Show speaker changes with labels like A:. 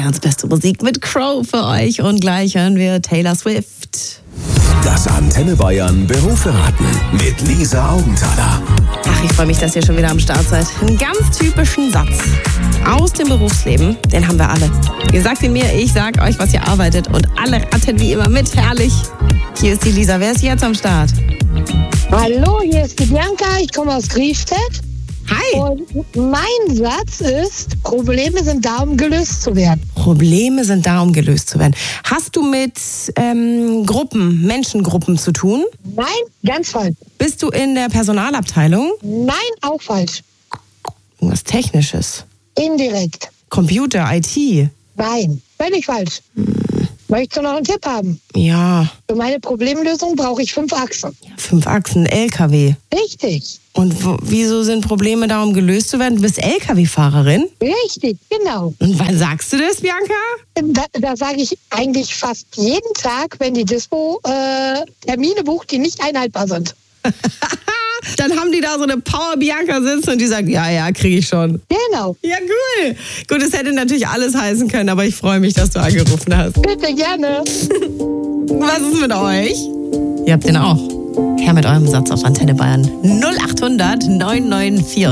A: Bayerns beste Musik mit Crow für euch. Und gleich hören wir Taylor Swift.
B: Das Antenne Bayern Berufe raten mit Lisa Augenthaler.
A: Ach, ich freue mich, dass ihr schon wieder am Start seid. Einen ganz typischen Satz aus dem Berufsleben, den haben wir alle. Ihr sagt ihn mir, ich sag euch, was ihr arbeitet und alle raten wie immer mit. Herrlich. Hier ist die Lisa. Wer ist jetzt am Start?
C: Hallo, hier ist die Bianca. Ich komme aus Griefstedt.
A: Hi.
C: Und mein Satz ist, Probleme sind da, um gelöst zu werden.
A: Probleme sind da, um gelöst zu werden. Hast du mit Menschengruppen zu tun?
C: Nein, ganz falsch.
A: Bist du in der Personalabteilung?
C: Nein, auch falsch.
A: Irgendwas Technisches.
C: Indirekt.
A: Computer, IT.
C: Nein, völlig falsch. Möchtest du noch einen Tipp haben?
A: Ja,
C: Für meine Problemlösung brauche ich 5 Achsen.
A: 5 Achsen, LKW.
C: Richtig,
A: Und wieso sind Probleme da, um gelöst zu werden? Du bist LKW-Fahrerin?
C: richtig, genau.
A: Und wann sagst du das, Bianca?
C: Da sage ich eigentlich fast jeden Tag, wenn die Dispo Termine bucht, die nicht einhaltbar sind.
A: Dann haben die da so eine Power-Bianca sitzen und die sagt, ja, kriege ich schon.
C: Genau.
A: Ja, cool. Gut, es hätte natürlich alles heißen können, aber ich freue mich, dass du angerufen hast.
C: Bitte, gerne.
A: Was ist mit euch? Ihr habt den auch. Her mit eurem Satz auf Antenne Bayern. 0800 994.